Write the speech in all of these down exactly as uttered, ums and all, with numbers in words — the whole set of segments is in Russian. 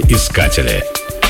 Искатели.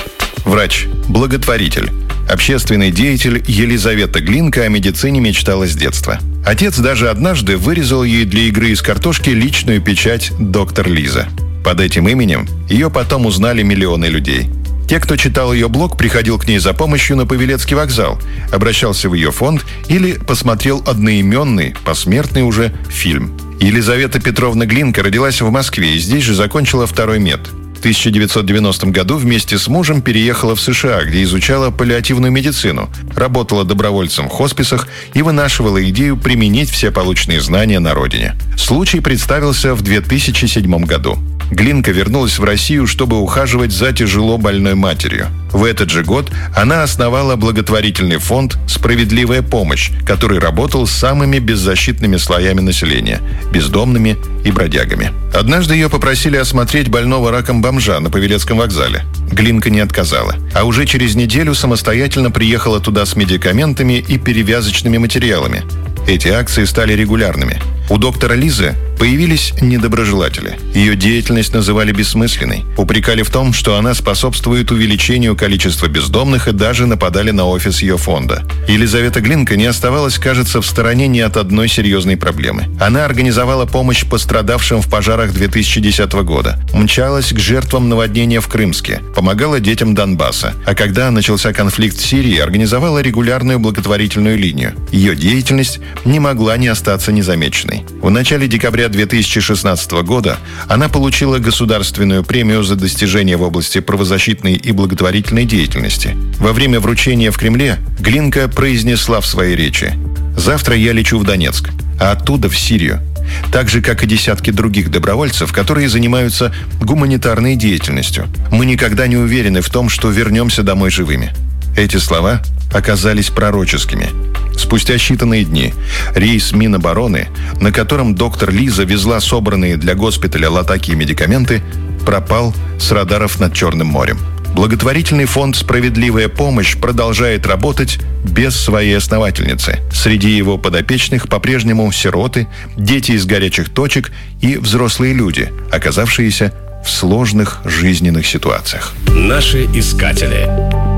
Врач, благотворитель, общественный деятель Елизавета Глинка о медицине мечтала с детства. Отец даже однажды вырезал ей для игры из картошки личную печать «Доктор Лиза». Под этим именем ее потом узнали миллионы людей. Те, кто читал ее блог, приходил к ней за помощью на Павелецкий вокзал, обращался в ее фонд или посмотрел одноименный, посмертный уже, фильм. Елизавета Петровна Глинка родилась в Москве и здесь же закончила второй мед. В тысяча девятьсот девяностом году вместе с мужем переехала в США, где изучала паллиативную медицину, работала добровольцем в хосписах и вынашивала идею применить все полученные знания на родине. Случай представился в две тысячи седьмом году. Глинка вернулась в Россию, чтобы ухаживать за тяжело больной матерью. В этот же год она основала благотворительный фонд «Справедливая помощь», который работал с самыми беззащитными слоями населения – бездомными и бродягами. Однажды ее попросили осмотреть больного раком бомжа на Павелецком вокзале. Глинка не отказала, а уже через неделю самостоятельно приехала туда с медикаментами и перевязочными материалами. Эти акции стали регулярными. У доктора Лизы появились недоброжелатели. Ее деятельность называли бессмысленной. Упрекали в том, что она способствует увеличению количества бездомных и даже нападали на офис ее фонда. Елизавета Глинка не оставалась, кажется, в стороне ни от одной серьезной проблемы. Она организовала помощь пострадавшим в пожарах две тысячи десятого года, мчалась к жертвам наводнения в Крымске, помогала детям Донбасса, а когда начался конфликт в Сирии, организовала регулярную благотворительную линию. Ее деятельность не могла не остаться незамеченной. В начале декабря две тысячи шестнадцатого года она получила государственную премию за достижения в области правозащитной и благотворительной деятельности. Во время вручения в Кремле Глинка произнесла в своей речи: «Завтра я лечу в Донецк, а оттуда в Сирию. Так же, как и десятки других добровольцев, которые занимаются гуманитарной деятельностью. Мы никогда не уверены в том, что вернемся домой живыми». Эти слова оказались пророческими. Спустя считанные дни рейс Минобороны, на котором доктор Лиза везла собранные для госпиталя латаки и медикаменты, пропал с радаров над Черным морем. Благотворительный фонд «Справедливая помощь» продолжает работать без своей основательницы. Среди его подопечных по-прежнему сироты, дети из горячих точек и взрослые люди, оказавшиеся в сложных жизненных ситуациях. Наши искатели.